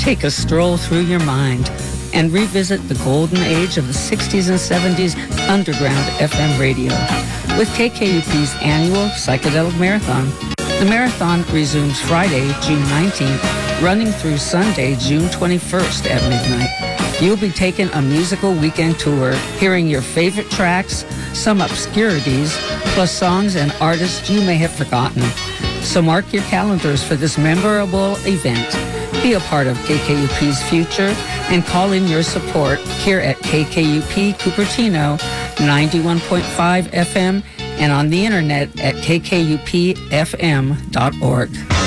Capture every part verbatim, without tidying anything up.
Take a stroll through your mind and revisit the golden age of the sixties and seventies underground F M radio with K K U P's annual Psychedelic Marathon. The marathon resumes Friday, June nineteenth, running through Sunday, June twenty-first at midnight. You'll be taking a musical weekend tour, hearing your favorite tracks, some obscurities, plus songs and artists you may have forgotten. So mark your calendars for this memorable event. Be a part of K K U P's future and call in your support here at K K U P Cupertino ninety-one point five F M and on the internet at k k u p f m dot org.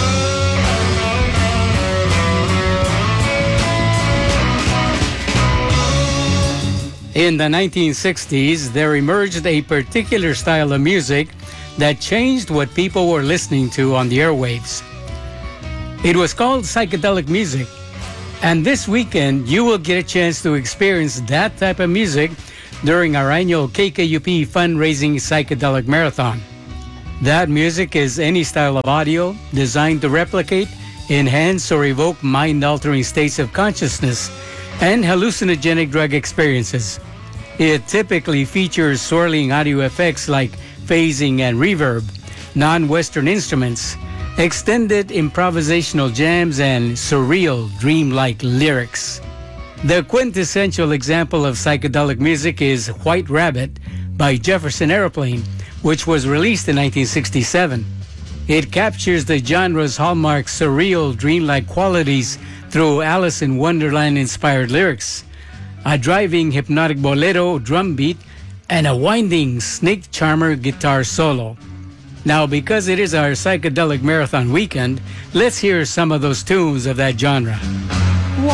In the nineteen sixties, there emerged a particular style of music that changed what people were listening to on the airwaves. It was called psychedelic music, and this weekend you will get a chance to experience that type of music during our annual K K U P fundraising psychedelic marathon. That music is any style of audio designed to replicate, enhance, or evoke mind-altering states of consciousness and hallucinogenic drug experiences. It typically features swirling audio effects like phasing and reverb, non-Western instruments, extended improvisational jams, and surreal, dreamlike lyrics. The quintessential example of psychedelic music is White Rabbit by Jefferson Airplane, which was released in nineteen sixty-seven. It captures the genre's hallmark surreal, dreamlike qualities through Alice in Wonderland-inspired lyrics, a driving hypnotic bolero drum beat, and a winding snake charmer guitar solo. Now, because it is our psychedelic marathon weekend, let's hear some of those tunes of that genre.